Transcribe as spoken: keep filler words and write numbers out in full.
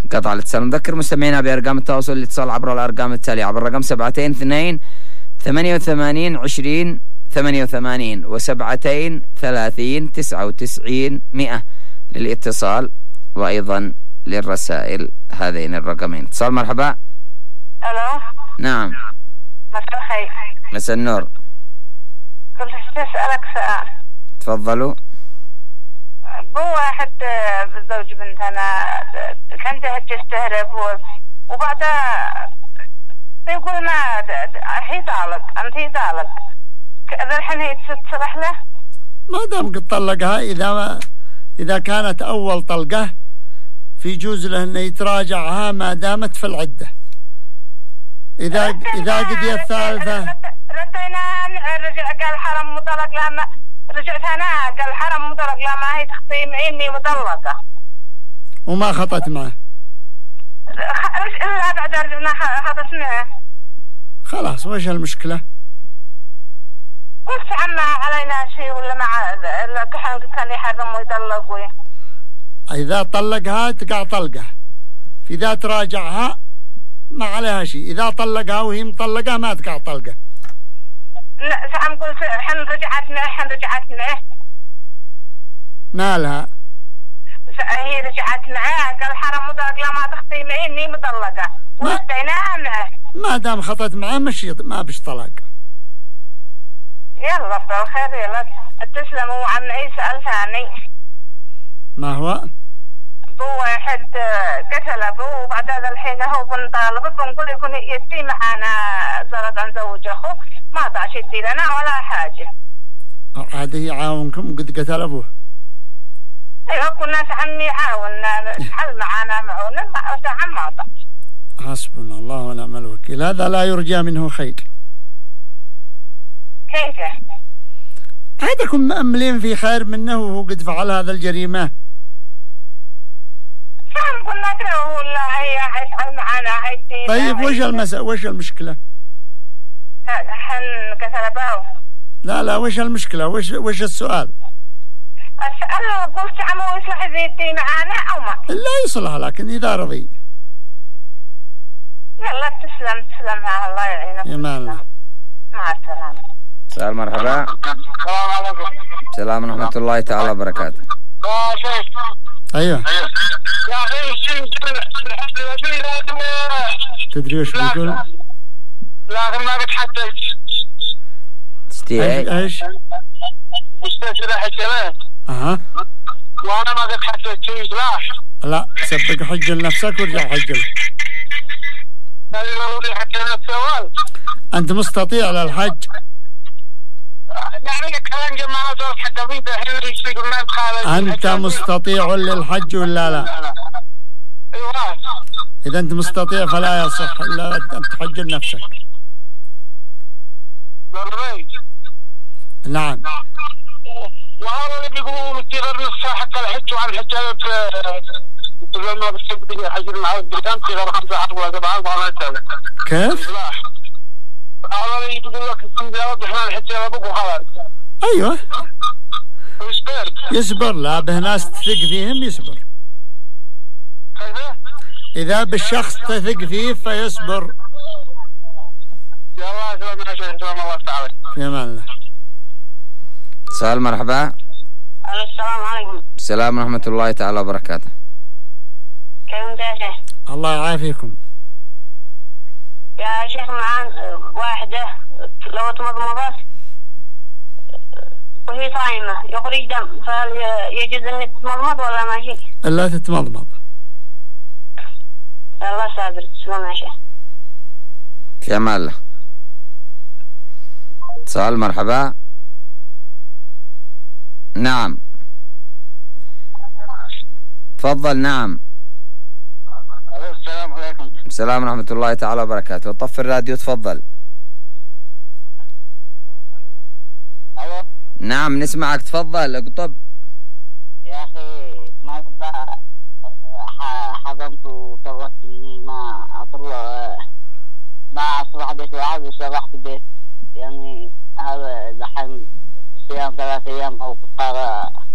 قطع الاتصال. نذكر مستمعينا بأرقام التواصل، الاتصال عبر الأرقام التالية: عبر الرقم سبعتين اثنين ثمانية وثمانين عشرين ثمانية وثمانين وسبعتين ثلاثين تسعة وتسعين مئة للاتصال، وأيضا للرسائل هذين الرقمين. اتصال مرحبا. الو. نعم. مساء الخير. مساء النور. كنت أسألك سؤال. تفضلوا. بو واحد زوج بنتنا كان جهد يستهرب وبعدها يقول ما هي طالق، أنت هي طالق، كذا الحين هي تصرح له. ما دام قد طلقها، إذا ما إذا كانت أول طلقة في جوز له أنه يتراجعها ما دامت في العدة. إذا إذا قد الثالثة رديناها، رجع قال حرم مطلق، لما رجعت أنا قال حرم مطلق لما هي تخطي معي إني مطلقة وما خطت معه. إلا بعد رجعنا خطت معه. خلاص وش المشكلة؟ قلت عما علينا شيء ولا مع الكحل كان يحرم ويطلق وي. إذا طلقها تقع طلقة، في إذا تراجعها ما عليها شيء. إذا طلقها وهي مطلقة ما تقع طلقة. لا سام قلت حن رجعت معه، حن رجعت معه ما لها. هي رجعت معه قال حرم مطلق لما تخطي معي إني مطلقة ورديناها معه. ما دام خطت معه مشي ما بش طلاق. يلا بالخير. يلا تسلموا. عن أي سؤال ثاني؟ ما هو؟ بو واحد قتل أبوه وبعد هذا الحين هو بنطالب بنقول يكون يدي معانا زرد عن زوج أخوه، ما ضاعش يدي لنا ولا حاجة. هذه يعاونكم قد قتل أبوه؟ أيوة كنا سعم يعاون حل معانا معونا وسعم ما ضاع. حسبنا الله ونعم الوكيل. هذا لا يرجى منه خير. كيف؟ عادكم مأملين في خير منه وهو قد فعل هذا الجريمة. فهم قلنا ترى ولا هي حيفعل معنا هيتي. طيب وش المسألة وش المشكلة؟ حن قتل أبوه. لا لا وش المشكلة؟ وش وش السؤال؟ السؤال قلت عمو يصلح زيتي معانا أو ما؟ لا يصلح لكن إذا رضي. يلا تسلم تسلمها الله يعينك. يمالنا. مع السلامة. سؤال مرحبا. السلام عليكم. السلام ورحمة الله تعالى وبركاته. يا شيخ. أيوه. يا أخي شيء تدري وش بيقول؟ لكن ما بتحدث. تستيعي؟ إيش؟ استأجر حجله. أها. وأنا ما بتحدث شيء سلاح. لا سبق حجل نفسك ورجع حجل. هذه ضروري حتى السؤال. أنت مستطيع للحج؟ يعني كلام جماعة صارت حتى بيته الحين يشتغل ما بخالد. أنت مستطيع للحج ولا لا؟ أيوة. إذا أنت مستطيع فلا يصح إلا أن تحجل نفسك. ضروري. نعم. وهذا اللي بيقولوا متغير نص حتى الحج وعن الحجات تقول ما بتسبب حج المعاد بكام تغير خمسة حق ولا سبعة ولا ثلاثة. كيف؟ هذا اللي يقول لك تنزل احنا الحج ابوك وخلاص. أيوه. يصبر. يصبر. لا به ناس تثق فيهم يصبر. إذا بالشخص تثق فيه فيصبر. يا الله سلام عليكم. سلام الله تعالى. في أمان الله. سؤال مرحبا. السلام عليكم. السلام ورحمة الله تعالى وبركاته. كيف انت يا شيخ؟ الله يعافيكم. يا شيخ معان واحدة لو تمضمضت وهي صايمة يخرج دم، فهل يجوز أن تتمضمض ولا ما هي؟ إلا تتمضمض. الله سابر. تسلم يا شيخ. في أمان الله. سؤال مرحبا. نعم تفضل. نعم. السلام عليكم. السلام ورحمة الله تعالى وبركاته. طفي الراديو تفضل. أيوة. نعم نسمعك تفضل اقطب. يا أخي ما حضنت وطلقتني ما أطلع ما أصبح بيت واحد وصبحت بيت، يعني هذا دحين صيام ثلاث أيام أو كفارة